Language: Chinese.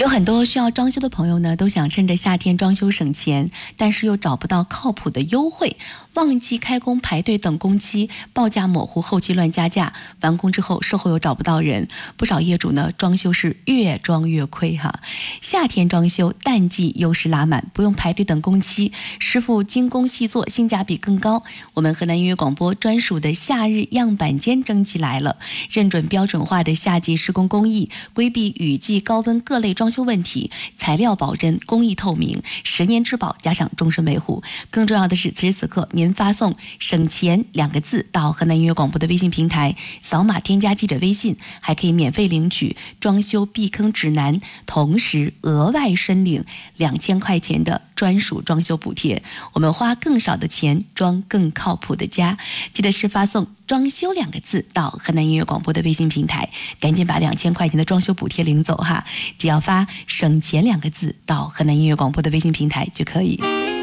有很多需要装修的朋友呢，都想趁着夏天装修省钱，但是又找不到靠谱的优惠，旺季开工排队等工期，报价模糊，后期乱加价，完工之后售后又找不到人，不少业主呢装修是越装越亏哈。夏天装修淡季优势拉满，不用排队等工期，师傅精工细作，性价比更高。我们河南音乐广播专属的夏日样板间征集来了，认准标准化的夏季施工工艺，规避雨季高温各类装修问题，材料保真，工艺透明，10年质保加上终身维护。更重要的是，此时此刻您发送省钱2个字到河南音乐广播的微信平台，扫码添加记者微信，还可以免费领取装修避坑指南，同时额外申领2000块钱的专属装修补贴。我们花更少的钱装更靠谱的家，记得是发送装修2个字到河南音乐广播的微信平台，赶紧把2000块钱的装修补贴领走哈！只要发省钱2个字到河南音乐广播的微信平台就可以。